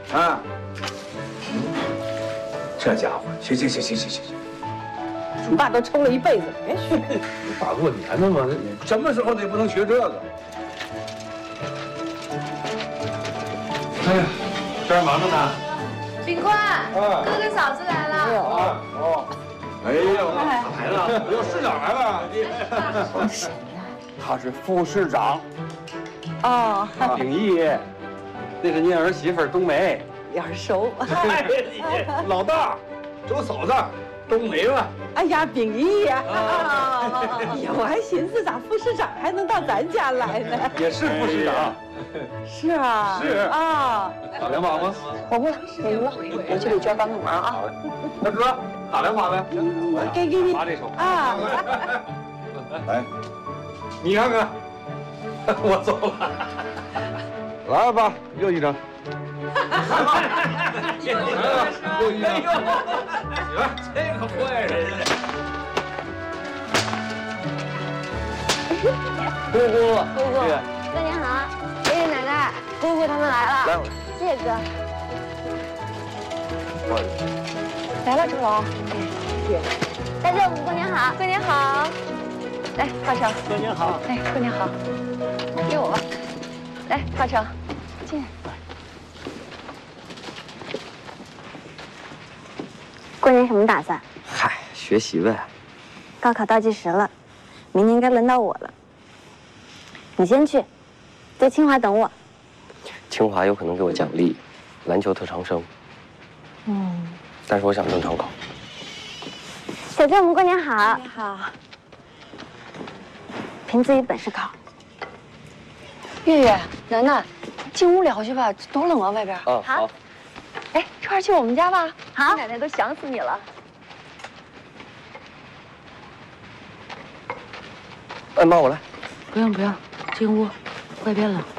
啊，这家伙，行， 你爸都抽了一辈子了，别学。 你大过年的嘛，什么时候你不能学这个？哎呀，这儿忙着呢。 秉官，哥哥嫂子来了。 哎呦，来了，哟，市长来了。 谁呀？ 他是副市长哦， 秉义，那是您儿媳妇冬梅。 眼熟。 老大，周嫂子，冬梅吧。 哎呀，秉义呀！哎呀，我还寻思咋副市长还能到咱家来呢？ 也是副市长。 是啊。 是啊。 打两把吗？ 我不了，给您了，我去给娟帮个忙啊。 大哥，打两把呗。 给你拿这手啊。 来， 你看看，我走了。 来吧，又一张。 又一张。 行，这个坏人。 姑姑， 哥您好，爷爷奶奶、姑姑他们来了。谢谢哥。来了，周龙。大舅母过年好，过年好。来，华成。 过年好。 哎，过年好。给我吧。来，华成，进。过年什么打算？ 嗨，学习呗。 高考倒计时了，明年该轮到我了。你先去，在清华等我。 清华有可能给我奖励，篮球特长生。但是我想正常考。 小舅母过年好。 你好。 凭自己本事考。 月月、楠楠，进屋聊去吧，多冷啊，外边。 好。 哎，一块儿去我们家吧。 好， 奶奶都想死你了。 哎妈，我来。 不用，进屋，外边冷。